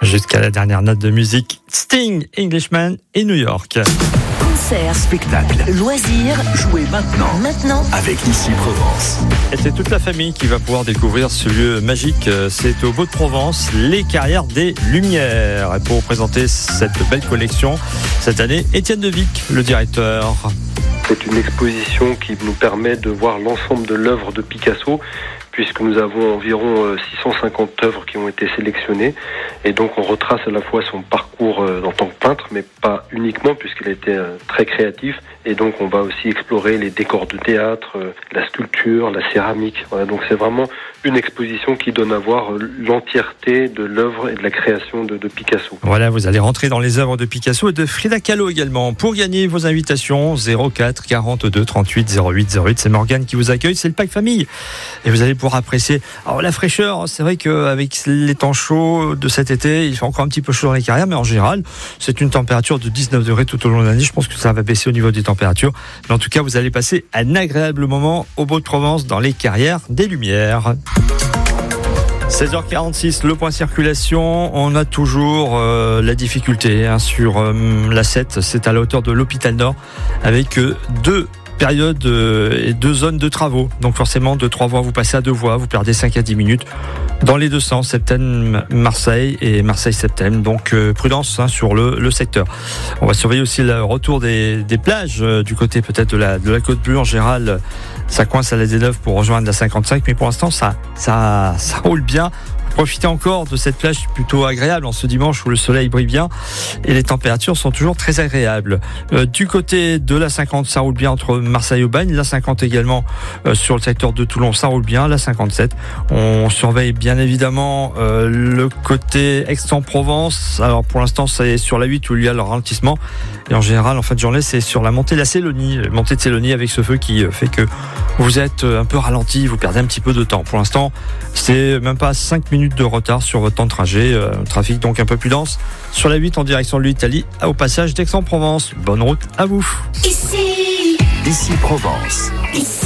Jusqu'à la dernière note de musique, Sting, Englishman et New York. Concert, spectacle, loisirs, jouez maintenant avec Ici Provence. Et c'est toute la famille qui va pouvoir découvrir ce lieu magique. C'est au Beau-de-Provence, les Carrières des Lumières. Et pour vous présenter cette belle collection, cette année, Étienne Devic, le directeur. C'est une exposition qui nous permet de voir l'ensemble de l'œuvre de Picasso, puisque nous avons environ 650 œuvres qui ont été sélectionnées. Et donc on retrace à la fois son parcours en tant que peintre, mais pas uniquement, puisqu'il a été très créatif. Et donc on va aussi explorer les décors de théâtre, la sculpture, la céramique. Voilà, donc c'est vraiment une exposition qui donne à voir l'entièreté de l'œuvre et de la création de Picasso. Voilà, vous allez rentrer dans les œuvres de Picasso et de Frida Kahlo également. Pour gagner vos invitations, 04 42 38 08 08, c'est Morgane qui vous accueille, c'est le pack famille. Et vous allez pouvoir apprécier. Alors la fraîcheur, c'est vrai qu'avec les temps chauds de cet été, il fait encore un petit peu chaud dans les Carrières, mais en général, c'est une température de 19 degrés tout au long de l'année. Je pense que ça va baisser au niveau des températures. Mais en tout cas, vous allez passer un agréable moment au Beau-de-Provence dans les Carrières des Lumières. 16h46, le point circulation. On a toujours la difficulté sur la 7. C'est à la hauteur de l'Hôpital Nord avec deux périodes et deux zones de travaux. Donc forcément, de 3 voies, vous passez à 2 voies. Vous perdez 5 à 10 minutes dans les deux sens, Septem-Marseille et Marseille-Septem. Donc prudence sur le secteur. On va surveiller aussi le retour des plages du côté peut-être de la Côte Bleue. En général, ça coince à la D9 pour rejoindre la 55, mais pour l'instant, ça roule bien. Profitez encore de cette plage plutôt agréable en ce dimanche où le soleil brille bien et les températures sont toujours très agréables. Du côté de la 50, ça roule bien entre Marseille et Aubagne. La 50 également sur le secteur de Toulon, ça roule bien. La 57, on surveille bien évidemment le côté Aix-en-Provence. Alors pour l'instant, c'est sur la 8 où il y a le ralentissement. Et en général, en fin de journée, c'est sur la montée de la Célonie, montée de Célonie avec ce feu qui fait que vous êtes un peu ralenti, vous perdez un petit peu de temps. Pour l'instant, c'est même pas 5 minutes de retard sur votre temps de trajet. Trafic donc un peu plus dense sur la 8 en direction de l'Italie au passage d'Aix-en-Provence. Bonne route à vous. Ici Provence. Ici.